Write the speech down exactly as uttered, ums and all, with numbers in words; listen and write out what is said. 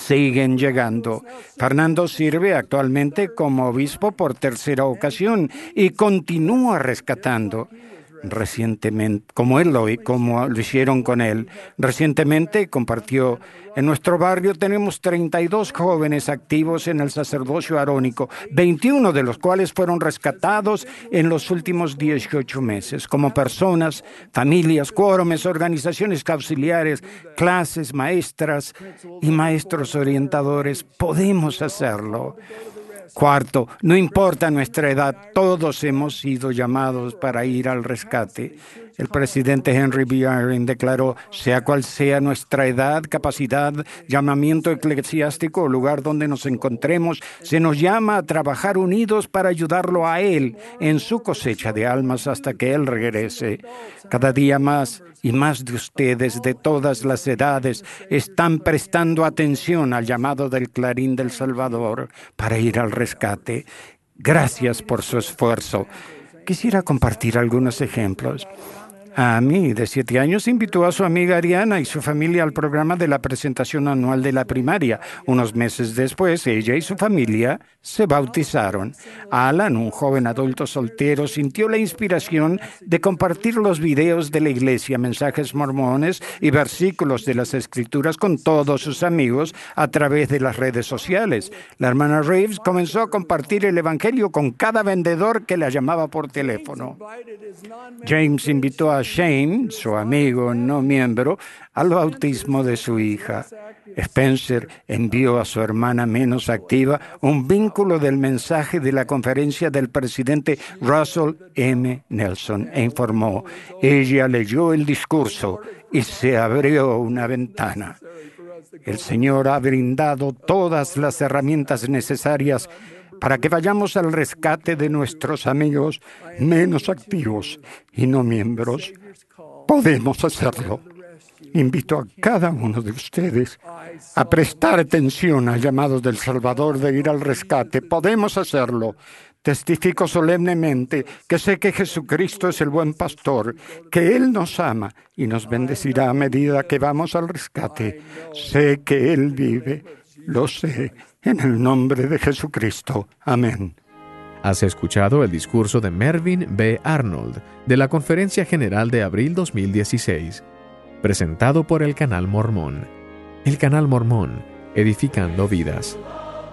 siguen llegando. Fernando sirve actualmente como obispo por tercera ocasión y continúa rescatando. Recientemente, como él lo, como lo hicieron con él, recientemente compartió: en nuestro barrio tenemos treinta y dos jóvenes activos en el sacerdocio arónico, veintiuno de los cuales fueron rescatados en los últimos dieciocho meses, como personas, familias, quórumes, organizaciones auxiliares, clases, maestras y maestros orientadores. Podemos hacerlo. Cuarto, no importa nuestra edad, todos hemos sido llamados para ir al rescate. El presidente Henry B. Eyring declaró: sea cual sea nuestra edad, capacidad, llamamiento eclesiástico o lugar donde nos encontremos, se nos llama a trabajar unidos para ayudarlo a Él en su cosecha de almas hasta que Él regrese. Cada día más y más de ustedes de todas las edades están prestando atención al llamado del Clarín del Salvador para ir al rescate. Gracias por su esfuerzo. Quisiera compartir algunos ejemplos. Amy, de siete años, invitó a su amiga Ariana y su familia al programa de la presentación anual de la primaria. Unos meses después, ella y su familia se bautizaron. Alan, un joven adulto soltero, sintió la inspiración de compartir los videos de la iglesia, mensajes mormones y versículos de las Escrituras con todos sus amigos a través de las redes sociales. La hermana Reeves comenzó a compartir el evangelio con cada vendedor que la llamaba por teléfono. James invitó a Shane, su amigo no miembro, al bautismo de su hija. Spencer envió a su hermana menos activa un vínculo del mensaje de la conferencia del presidente Russell M. Nelson e informó: ella leyó el discurso y se abrió una ventana. El Señor ha brindado todas las herramientas necesarias para que vayamos al rescate de nuestros amigos menos activos y no miembros. Podemos hacerlo. Invito a cada uno de ustedes a prestar atención al llamado del Salvador de ir al rescate. Podemos hacerlo. Testifico solemnemente que sé que Jesucristo es el buen pastor, que Él nos ama y nos bendecirá a medida que vamos al rescate. Sé que Él vive. Lo sé. En el nombre de Jesucristo. Amén. Has escuchado el discurso de Mervyn B. Arnold de la Conferencia General de abril dos mil dieciséis, presentado por el Canal Mormón. El Canal Mormón, edificando vidas.